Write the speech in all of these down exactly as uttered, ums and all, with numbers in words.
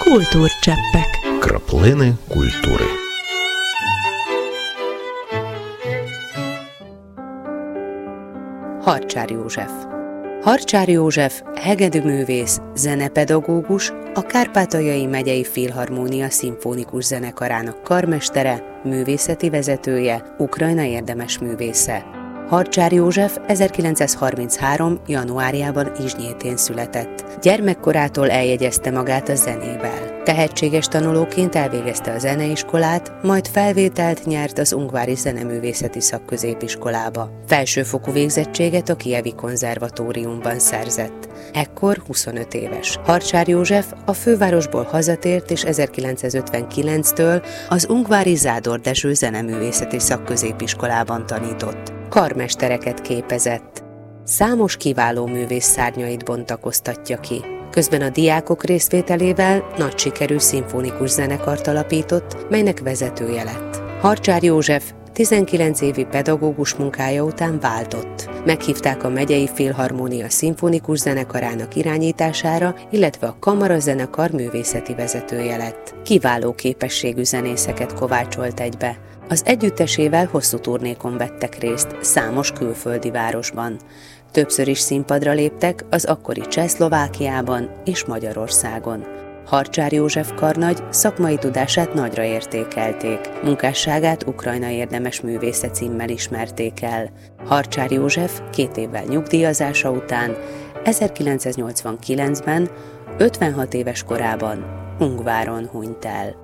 Культурчеппек. Краплини культури. Harcsár József. Harcsár József hegedűművész, zenepedagógus, a Kárpátaljai Megyei Filharmónia Szimfonikus Zenekarának karmestere, művészeti vezetője, Ukrajna érdemes művésze. Harcsár József ezerkilencszázharminchárom. januárjában Izsnyétén született. Gyermekkorától eljegyezte magát a zenével. Tehetséges tanulóként elvégezte a zeneiskolát, majd felvételt nyert az Ungvári Zeneművészeti Szakközépiskolába. Felsőfokú végzettséget a Kijevi Konzervatóriumban szerzett. Ekkor huszonöt éves. Harcsár József a fővárosból hazatért, és ezerkilencszázötvenkilenctől az Ungvári Zádor Dezső Zeneművészeti Szakközépiskolában tanított. Karmestereket képezett. Számos kiváló művész szárnyait bontakoztatja ki. Közben a diákok részvételével nagy sikerű szimfonikus zenekart alapított, melynek vezetője lett. Harcsár József tizenkilenc évi pedagógus munkája után váltott. Meghívták a Megyei Filharmónia Szimfonikus Zenekarának irányítására, illetve a Kamarazenekar művészeti vezetője lett. Kiváló képességű zenészeket kovácsolt egybe. Az együttesével hosszú turnékon vettek részt számos külföldi városban. Többször is színpadra léptek az akkori Csehszlovákiában és Magyarországon. Harcsár József karnagy szakmai tudását nagyra értékelték, munkásságát Ukrajna érdemes művésze címmel ismerték el. Harcsár József két évvel nyugdíjazása után ezerkilencszáznyolcvankilencben, ötvenhat éves korában Ungváron hunyt el.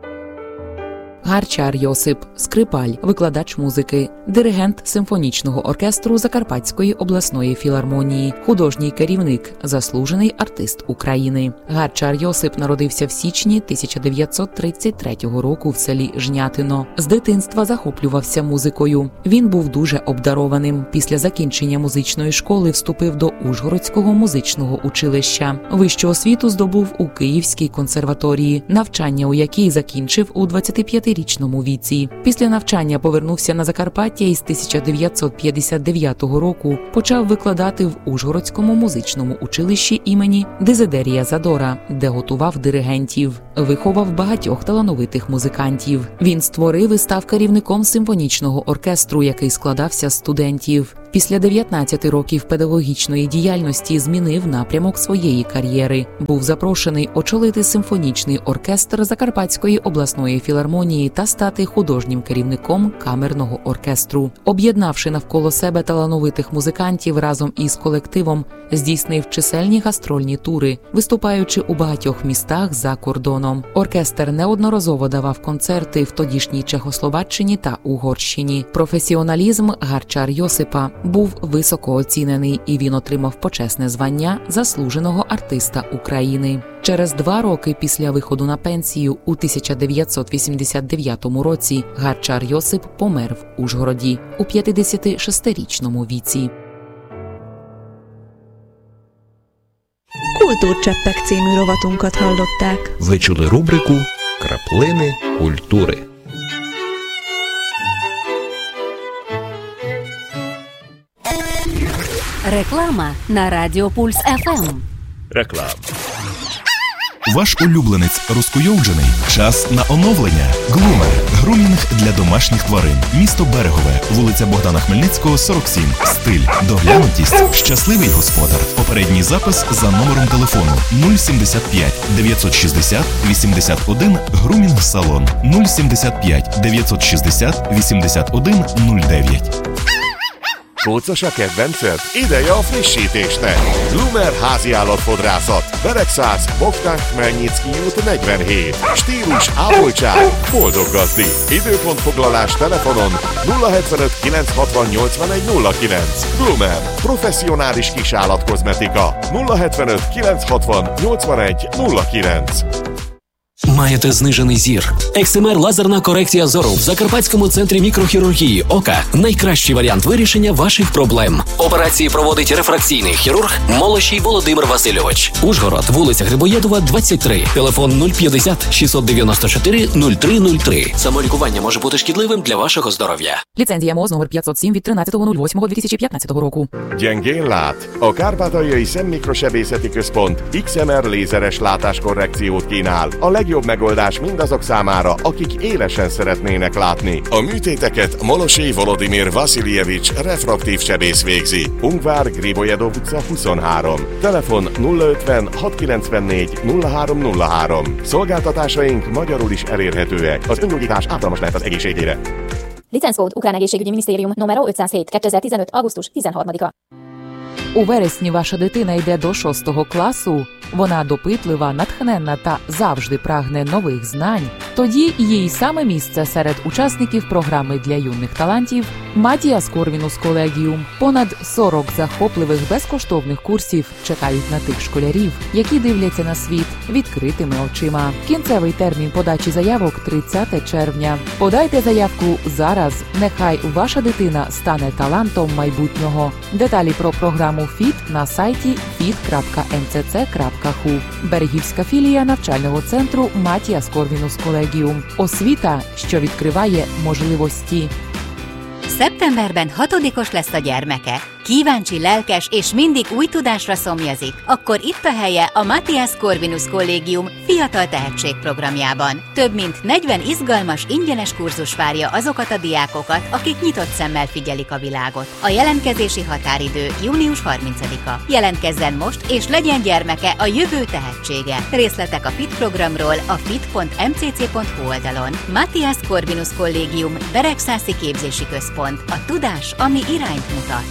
Гарчар Йосип – скрипаль, викладач музики, диригент симфонічного оркестру Закарпатської обласної філармонії, художній керівник, заслужений артист України. Гарчар Йосип народився в січні тисяча дев'ятсот тридцять третього року в селі Жнятино. З дитинства захоплювався музикою. Він був дуже обдарованим. Після закінчення музичної школи вступив до Ужгородського музичного училища. Вищу освіту здобув у Київській консерваторії, навчання у якій закінчив у двадцятип'ятирічному віці. Після навчання повернувся на Закарпаття і з тисяча дев'ятсот п'ятдесят дев'ятого року почав викладати в Ужгородському музичному училищі імені Дезидерія Задора, де готував диригентів. Виховав багатьох талановитих музикантів. Він створив і став керівником симфонічного оркестру, який складався з студентів. Після дев'ятнадцяти років педагогічної діяльності змінив напрямок своєї кар'єри. Був запрошений очолити симфонічний оркестр Закарпатської обласної філармонії та стати художнім керівником камерного оркестру. Об'єднавши навколо себе талановитих музикантів разом із колективом, здійснив чисельні гастрольні тури, виступаючи у багатьох містах за кордоном. Оркестр неодноразово давав концерти в тодішній Чехословаччині та Угорщині. Професіоналізм Гарчар Йосипа був високо оцінений, і він отримав почесне звання заслуженого артиста України. Через два роки після виходу на пенсію у тисяча дев'ятсот вісімдесят дев'ятому році Гарчар Йосип помер в Ужгороді у п'ятдесятишестирічному віці. Kultúrcseppek című rovatunkat hallották. Ви чули рубрику «Краплини культури». Реклама на Радіо Пульс еф ем. Реклама. Ваш улюбленець розкуйовджений? Час на оновлення. Глумер. Грумінг для домашніх тварин. Місто Берегове. Вулиця Богдана Хмельницького, сорок сім. Стиль. Доглянутість. Щасливий господар. Попередній запис за номером телефону нуль сімдесят п'ять дев'ятсот шістдесят вісімдесят один Грумінг салон нуль сімдесят п'ять дев'ятсот шістдесят вісімдесят один нуль дев'ять. Kócos a kedvenced? Ideje a frissítésnek! Glumer háziállatfodrászat. Beregszász, Bogdán Khmelnyicki út negyvenhét. Stílus, ápoltság, boldog gazdi. Időpontfoglalás telefonon nulla hetvenöt kilencszázhatvan nyolcvanegy nulla kilenc. Glumer. Professzionális kisállatkozmetika. nulla hetvenöt kilencszázhatvan nyolcvanegy nulla kilenc. Маєте знижений зір? Ексимер лазерна корекція зору в Закарпатському центрі мікрохірургії ока – найкращий варіант вирішення ваших проблем. Операції проводить рефракційний хірург Молощій Володимир Васильович. Ужгород, вулиця Грибоєдова, двадцять три. Телефон нуль п'ятдесят шістсот дев'яносто чотири нуль три нуль три. Самолікування може бути шкідливим для вашого здоров'я. Ліцензія МОЗ номер п'ятсот сім від тринадцятого восьмого дві тисячі п'ятнадцятого року. Gyengén lát? A Kárpátaljai Szemmikrosebészeti Központ iksz em er lézeres látáskorrekciót kínál. A legjobb megoldás mindazok számára, akik élesen szeretnének látni. A műtéteket Molosé Volodimir Vasiljevics refraktív sebész végzi. Ungvár Gribojedov utca huszonhárom. Telefon nulla ötven hat kilencvennégy nulla három nulla három. Szolgáltatásaink magyarul is elérhetőek. Az öngyógyítás ártalmas lehet az egészségére. Licenckód Ukrán Egészségügyi Minisztérium номер ötszázhét kétezer-tizenöt. augusztus tizenharmadika. У вересні ваша дитина йде до шостого класу. Вона допитлива, натхненна та завжди прагне нових знань. Тоді їй саме місце серед учасників програми для юних талантів Матіас Корвінус Колегіум. Понад сорок захопливих безкоштовних курсів чекають на тих школярів, які дивляться на світ відкритими очима. Кінцевий термін подачі заявок – тридцяте червня. Подайте заявку зараз. Нехай ваша дитина стане талантом майбутнього. Деталі про програму ФІТ на сайті фіт крапка ем це це крапка ху. Берегівська філія навчального центру Матіас Корвінус Колегіум. Освіта, що відкриває можливості. Szeptemberben hatodikos lesz a gyermeke. Kíváncsi, lelkes és mindig új tudásra szomjazik, akkor itt a helye a Mathias Corvinus Kollégium Fiatal Tehetség programjában. Több mint negyven izgalmas, ingyenes kurzus várja azokat a diákokat, akik nyitott szemmel figyelik a világot. A jelentkezési határidő június harmincadika. Jelentkezzen most, és legyen gyermeke a jövő tehetsége. Részletek a FIT programról a fit pont em cé cé pont hu oldalon. Mathias Corvinus Kollégium Beregszászi Képzési Központ. A tudás, ami irányt mutat.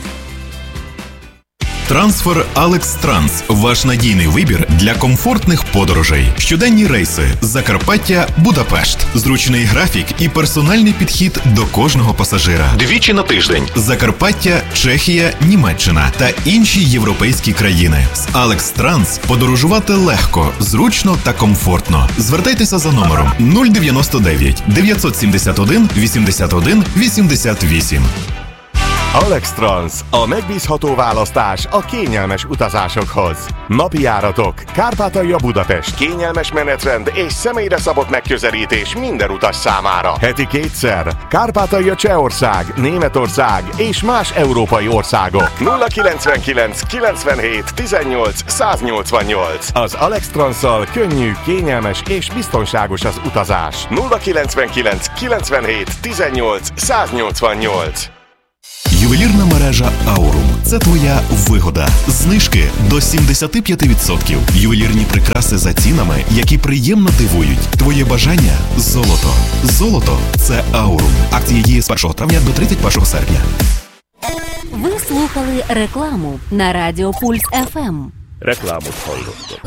Трансфер Алекс Транс – ваш надійний вибір для комфортних подорожей. Щоденні рейси Закарпаття – Будапешт. Зручний графік і персональний підхід до кожного пасажира. Двічі на тиждень. Закарпаття, Чехія, Німеччина та інші європейські країни. З Алекс Транс подорожувати легко, зручно та комфортно. Звертайтеся за номером нуль дев'яносто дев'ять дев'ятсот сімдесят один вісімдесят один вісімдесят вісім. Alex Trans, a megbízható választás a kényelmes utazásokhoz. Napi járatok, Kárpátalja Budapest, kényelmes menetrend és személyre szabott megközelítés minden utas számára. Heti kétszer, Kárpátalja Csehország, Németország és más európai országok. nulla kilencvenkilenc kilencvenhét tizennyolc száznyolcvannyolc. Az Alex Transszal könnyű, kényelmes és biztonságos az utazás. nulla kilencvenkilenc kilencvenhét tizennyolc száznyolcvannyolc. Ювелірна мережа Аурум – це твоя вигода. Знижки до сімдесят п'ять відсотків. Ювелірні прикраси за цінами, які приємно дивують. Твоє бажання – золото. Золото – це Аурум. Акції діє з першого травня до тридцять першого серпня. Ви слухали рекламу на Радіо Пульс еф ем. Reklámot hallottak.